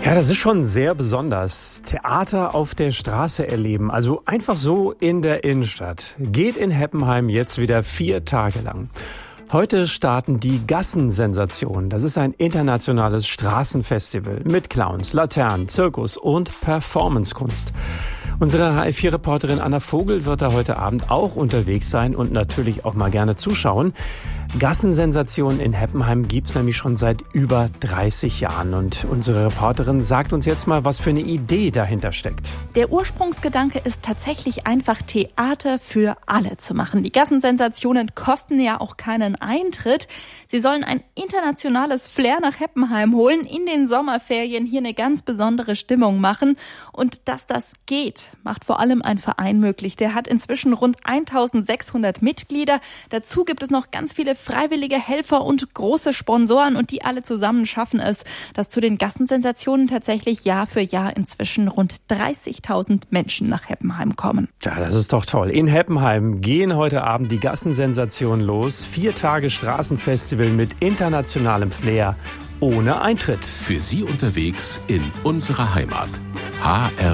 Ja, das ist schon sehr besonders. Theater auf der Straße erleben, also einfach so in der Innenstadt. Geht in Heppenheim jetzt wieder 4 Tage lang. Heute starten die Gassensensationen. Das ist ein internationales Straßenfestival mit Clowns, Laternen, Zirkus und Performancekunst. Unsere HR4-Reporterin Anna Vogel wird da heute Abend auch unterwegs sein und natürlich auch mal gerne zuschauen. Gassensensationen in Heppenheim gibt's nämlich schon seit über 30 Jahren. Und unsere Reporterin sagt uns jetzt mal, was für eine Idee dahinter steckt. Der Ursprungsgedanke ist tatsächlich einfach, Theater für alle zu machen. Die Gassensensationen kosten ja auch keinen Eintritt. Sie sollen ein internationales Flair nach Heppenheim holen, in den Sommerferien hier eine ganz besondere Stimmung machen. Und dass das geht, macht vor allem ein Verein möglich. Der hat inzwischen rund 1600 Mitglieder. Dazu gibt es noch ganz viele freiwillige Helfer und große Sponsoren, und die alle zusammen schaffen es, dass zu den Gassensensationen tatsächlich Jahr für Jahr inzwischen rund 30.000 Menschen nach Heppenheim kommen. Ja, das ist doch toll. In Heppenheim gehen heute Abend die Gassensensationen los. 4 Tage Straßenfestival mit internationalem Flair ohne Eintritt. Für Sie unterwegs in unserer Heimat. HR4.